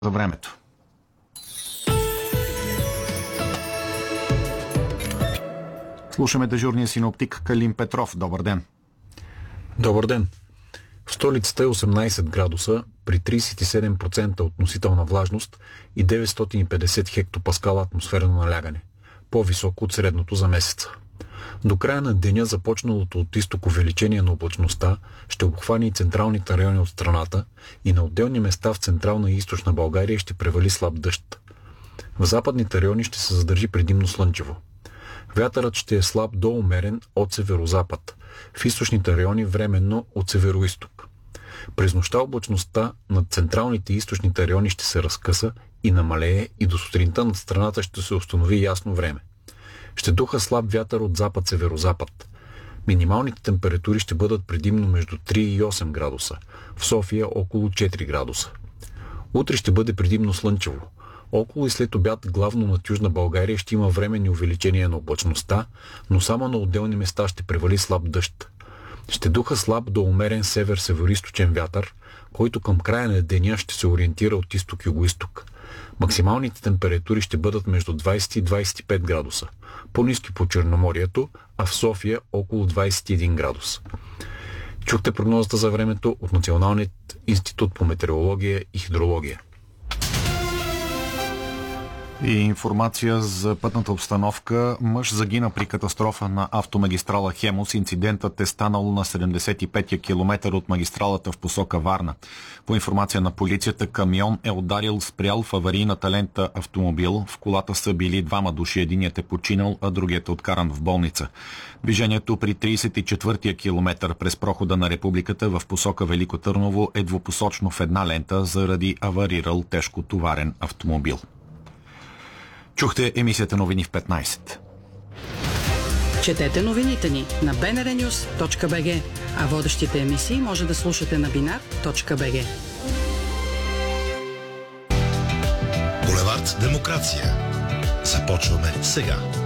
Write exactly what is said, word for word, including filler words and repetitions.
за времето. Слушаме дежурния синоптик Калин Петров. Добър ден. Добър ден. В столицата е осемнайсет градуса при трийсет и седем процента относителна влажност и деветстотин и петдесет хектопаскала атмосферно налягане, по-високо от средното за месеца. До края на деня започналото от изток увеличение на облачността ще обхване и централните райони от страната и на отделни места в централна и източна България ще превали слаб дъжд. В западните райони ще се задържи предимно слънчево. Вятърът ще е слаб до умерен от северозапад, в източните райони временно от североизток. През нощта облачността над централните и източните райони ще се разкъса и намалее и до сутринта над страната ще се установи ясно време. Ще духа слаб вятър от запад-северозапад. Минималните температури ще бъдат предимно между три и осем градуса, в София около четири градуса. Утре ще бъде предимно слънчево. Около и след обяд главно над Южна България ще има временни увеличения на облачността, но само на отделни места ще превали слаб дъжд. Ще духа слаб до умерен север-североизточен вятър, който към края на деня ще се ориентира от изток-югоизток. Максималните температури ще бъдат между двайсет и двайсет и пет градуса, по-ниски по Черноморието, а в София около двайсет и един градуса. Чухте прогнозата за времето от Националният институт по метеорология и хидрология. И информация за пътната обстановка. Мъж загина при катастрофа на автомагистрала Хемус. Инцидентът е станал на седемдесет и петия километър от магистралата в посока Варна. По информация на полицията, камион е ударил спрял в аварийната лента автомобил. В колата са били двама души. Единият е починал, а другият е откаран в болница. Движението при трийсет и четвъртия километър през прохода на Републиката в посока Велико Търново е двупосочно в една лента заради аварирал тежко товарен автомобил. Чухте емисията Новини в петнайсет. Четете новините ни на би ен ар нюс точка би джи, а водещите емисии може да слушате на бинар точка би джи. Булевард Демокрация. Започваме сега.